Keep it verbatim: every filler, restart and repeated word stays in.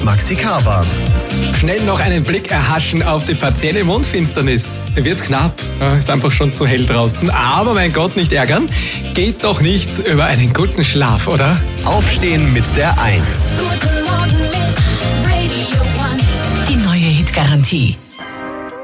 Maxi Kaba. Schnell noch einen Blick erhaschen auf die partielle Mondfinsternis. Wird knapp, ja, ist einfach schon zu hell draußen. Aber mein Gott, nicht ärgern. Geht doch nichts über einen guten Schlaf, oder? Aufstehen mit der eins. Die neue Hitgarantie.